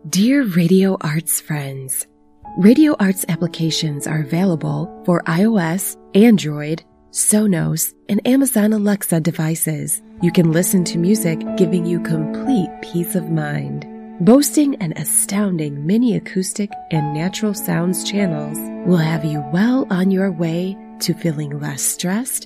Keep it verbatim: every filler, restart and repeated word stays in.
Dear Radio Arts friends, Radio Arts applications are available for iOS, Android, Sonos, and Amazon Alexa devices. You can listen to music giving you complete peace of mind. Boasting an astounding mini acoustic and natural sounds channels will have you well on your way to feeling less stressed